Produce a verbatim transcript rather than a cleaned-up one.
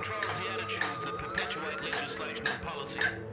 controls the attitudes that perpetuate legislation and policy.